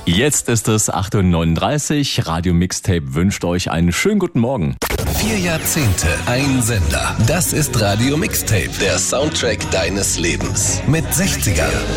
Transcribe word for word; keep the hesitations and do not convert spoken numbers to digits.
Jetzt ist es acht Uhr neununddreißig. Radio Mixtape wünscht euch einen schönen guten Morgen. Vier Jahrzehnte, ein Sender. Das ist Radio Mixtape, der Soundtrack deines Lebens. Mit sechziger